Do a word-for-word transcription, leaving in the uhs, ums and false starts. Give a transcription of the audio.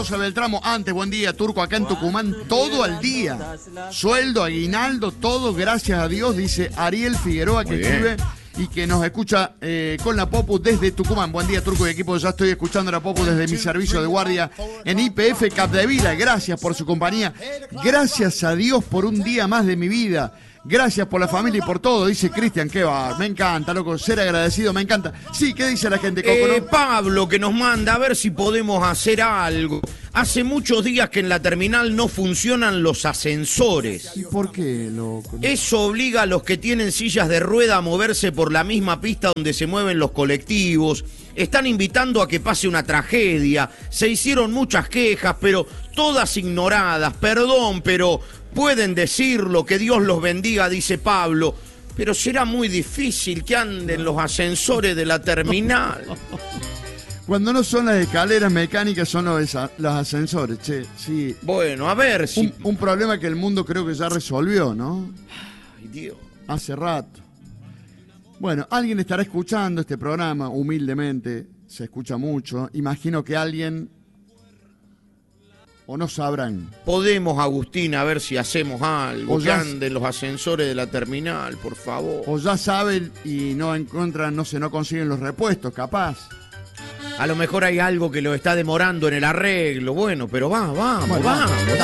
Rosa Beltramo, antes, buen día, Turco, acá en Tucumán, todo al día. Sueldo, aguinaldo, todo, gracias a Dios, dice Ariel Figueroa, que escribe y que nos escucha eh, con la Popu desde Tucumán. Buen día, Turco y equipo, ya estoy escuchando la Popu desde mi servicio de guardia en I P F Capdevila. Gracias por su compañía, gracias a Dios por un día más de mi vida. Gracias por la familia y por todo, dice Cristian, qué va, me encanta, loco, ser agradecido, me encanta. Sí, ¿qué dice la gente, Coco? Eh, ¿no? Pablo, que nos manda a ver si podemos hacer algo. Hace muchos días que en la terminal no funcionan los ascensores. ¿Y por qué, loco? Eso obliga a los que tienen sillas de rueda a moverse por la misma pista donde se mueven los colectivos. Están invitando a que pase una tragedia. Se hicieron muchas quejas, pero todas ignoradas. Perdón, pero pueden decirlo, que Dios los bendiga, dice Pablo. Pero será muy difícil que anden los ascensores de la terminal. Cuando no son las escaleras mecánicas, son los, los ascensores, che, sí. Bueno, a ver si... Un, un problema que el mundo creo que ya resolvió, ¿no? Ay, Dios. Hace rato. Bueno, alguien estará escuchando este programa, humildemente, se escucha mucho. Imagino que alguien... o no sabrán. Podemos, Agustín, a ver si hacemos algo, O que ya- anden los ascensores de la terminal, por favor. O ya saben y no encuentran, no sé, no consiguen los repuestos, capaz. A lo mejor hay algo que lo está demorando en el arreglo. Bueno, pero va, vamos, Bueno, vamos. vamos.